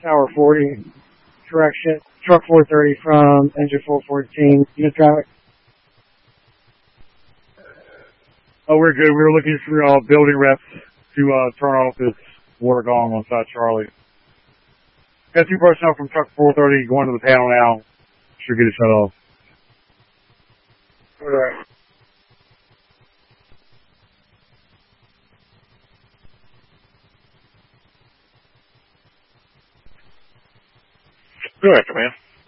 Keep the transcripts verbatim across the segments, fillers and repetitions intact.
Tower forty, direction, truck four thirty from engine four fourteen, unit traffic. Oh, we're good. We were looking for uh, building reps to uh, turn off this water gong on side Charlie. Got two personnel from truck four thirty going to the panel now. Should get it shut off. All right. Go ahead, man.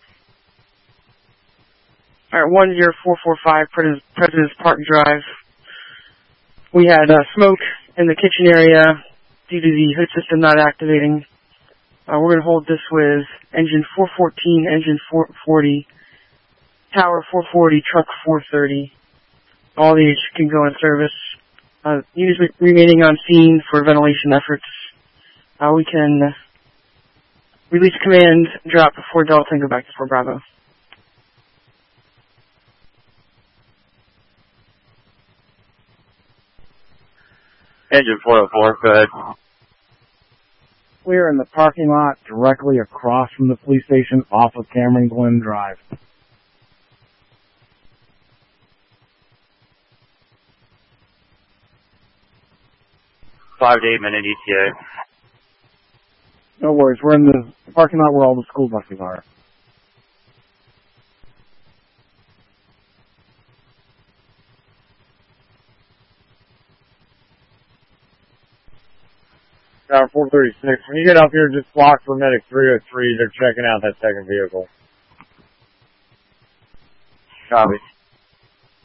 All right, one zero four four five President's Park Drive. We had uh, smoke in the kitchen area due to the hood system not activating. Uh, we're going to hold this with engine four fourteen, engine four forty, tower four forty, truck four thirty. All these can go in service. Uh, units remaining on scene for ventilation efforts. Uh, we can release command, drop before Delta, and go back to Fort Bravo. Engine four oh four, go ahead. We are in the parking lot directly across from the police station off of Cameron Glen Drive. Five to eight minute E T A. No worries, we're in the parking lot where all the school buses are. Tower four thirty-six. When you get up here, just block for medic three oh three. They're checking out that second vehicle. Copy.